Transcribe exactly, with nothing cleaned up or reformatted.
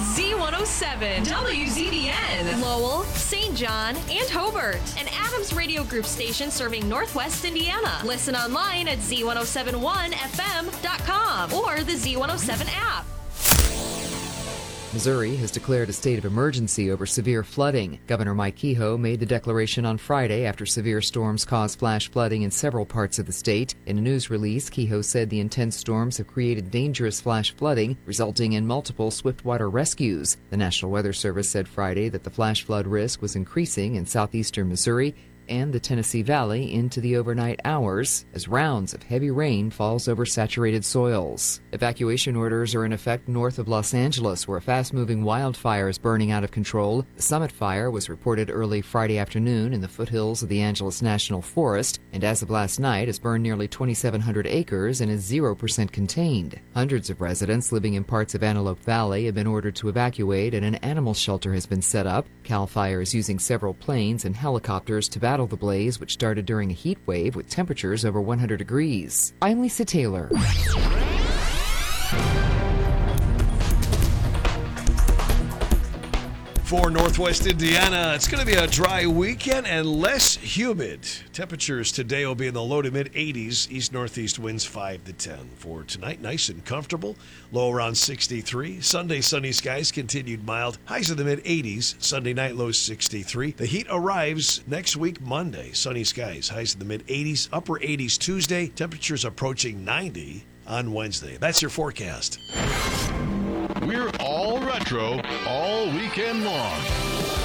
Z one oh seven, W Z B N, Lowell, Saint John, and Hobart. An Adams Radio Group station serving Northwest Indiana. Listen online at Z one oh seven one F M dot com or the Z one oh seven app. Missouri has declared a state of emergency over severe flooding. Governor Mike Kehoe made the declaration on Friday after severe storms caused flash flooding in several parts of the state. In a news release, Kehoe said the intense storms have created dangerous flash flooding, resulting in multiple swiftwater rescues. The National Weather Service said Friday that the flash flood risk was increasing in southeastern Missouri and the Tennessee Valley into the overnight hours as rounds of heavy rain falls over saturated soils. Evacuation orders are in effect north of Los Angeles, where a fast-moving wildfire is burning out of control. The Summit Fire was reported early Friday afternoon in the foothills of the Angeles National Forest, and as of last night has burned nearly twenty-seven hundred acres and is zero percent contained. Hundreds of residents living in parts of Antelope Valley have been ordered to evacuate, and an animal shelter has been set up. CAL FIRE is using several planes and helicopters to battle the blaze, which started during a heat wave with temperatures over one hundred degrees. I'm Lisa Taylor. For Northwest Indiana, it's going to be a dry weekend and less humid. Temperatures today will be in the low to mid eighties. East-northeast winds five to ten. For tonight, nice and comfortable. Low around sixty-three. Sunday, sunny skies, continued mild. Highs in the mid eighties. Sunday night, low sixty-three. The heat arrives next week, Monday. Sunny skies, highs in the mid eighties. Upper eighties Tuesday. Temperatures approaching ninety on Wednesday. That's your forecast. We're all retro all weekend long.